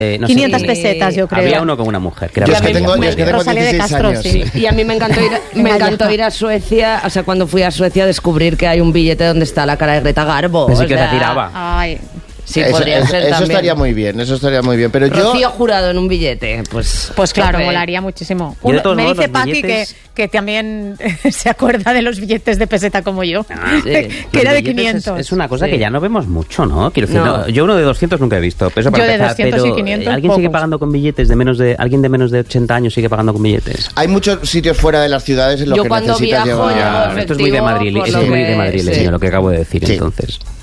No 500 sé, pesetas, yo creo. Había uno con una mujer. Que era Yo es que tengo Rosalía de 16 Castro, años. sí. Y a mí me encantó ir a Suecia, o sea, cuando fui a Suecia descubrir que hay un billete donde está la cara de Greta Garbo. Pensé o que sea, se tiraba. Ay, Sí, podría ser eso también. estaría muy bien, eso estaría muy bien. Pero Rocío Jurado en un billete, pues claro, tope. molaría muchísimo. Yo, de todos Me modos, dice los Paqui billetes- que también se acuerda de los billetes de peseta como yo, sí. que era de Los billetes 500. Es una cosa Sí. que ya no vemos mucho, ¿no? Quiero decir, No. no, yo uno de 200 nunca he visto. Eso para Yo de empezar, 200 y pero, 500 ¿alguien sigue pocos. pagando con billetes de menos de... ¿Alguien de menos de 80 años sigue pagando con billetes? hay muchos sitios fuera de las ciudades en los Yo que cuando necesitas viajo, llevar... llevo Esto es muy de efectivo, Madrid, por eso lo es muy que- de Madrid, sí. lo que acabo de decir, Sí. entonces.